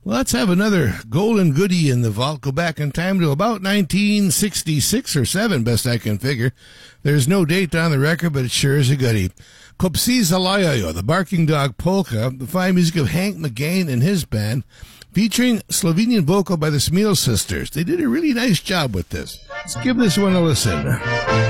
Well, let's have another golden goodie in the vault. Go back in time to about 1966 or 7, best I can figure. There's no date on the record, but it sure is a goodie. Kopsi Zalayayo, the Barking Dog Polka, the fine music of Hank McGain and his band, featuring Slovenian vocal by the Smil sisters. They did a really nice job with this. Let's give this one a listen.